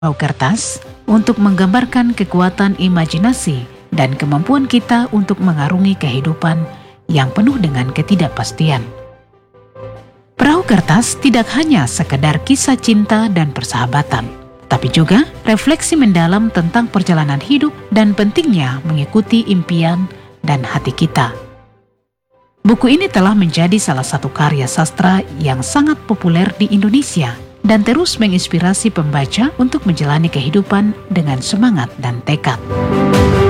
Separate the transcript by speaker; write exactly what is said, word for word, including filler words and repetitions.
Speaker 1: perahu kertas untuk menggambarkan kekuatan imajinasi dan kemampuan kita untuk mengarungi kehidupan yang penuh dengan ketidakpastian. Perahu kertas tidak hanya sekedar kisah cinta dan persahabatan, tapi juga refleksi mendalam tentang perjalanan hidup dan pentingnya mengikuti impian dan hati kita. Buku ini telah menjadi salah satu karya sastra yang sangat populer di Indonesia dan terus menginspirasi pembaca untuk menjalani kehidupan dengan semangat dan tekad.